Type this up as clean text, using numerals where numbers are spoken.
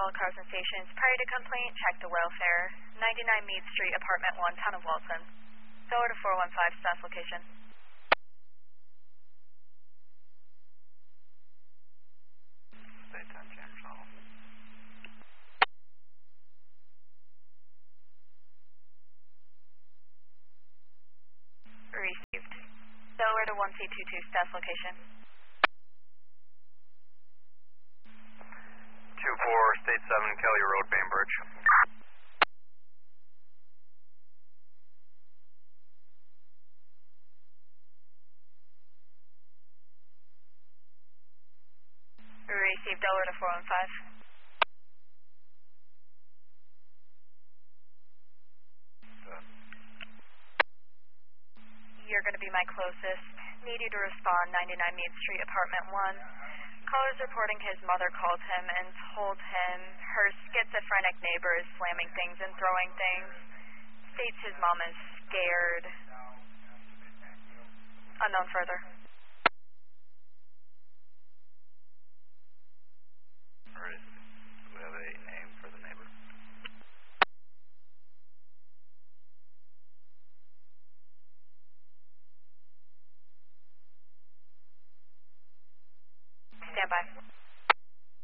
all cars and stations. Prior to complaint, check the welfare. 99 Mead Street, Apartment 1, Town of Walton. Dollar to 415, staff location. State 10, Chambers Hall. Received. Delaware to 1C22, staff location. 2-4, State 7, Kelly Road, Bainbridge. Received. Delaware to 415. You're going to be my closest. Need you to respond, 99 Mead Street, Apartment 1. Caller's reporting his mother called him and told him her schizophrenic neighbor is slamming things and throwing things. States his mom is scared. Unknown further. Alright. Do we have a name for the neighbor? Stand by.